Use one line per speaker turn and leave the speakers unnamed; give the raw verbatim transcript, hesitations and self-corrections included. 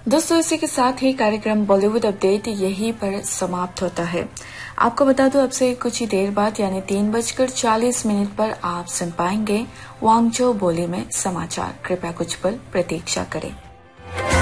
दोस्तों, इसी के साथ ही कार्यक्रम बॉलीवुड अपडेट यहीं पर समाप्त होता है। आपको बता दूं, अब से कुछ ही देर बाद यानी तीन बजकर चालीस मिनट पर आप सुन पाएंगे वांगचो बोली में समाचार। कृपया कुछ पल प्रतीक्षा करें।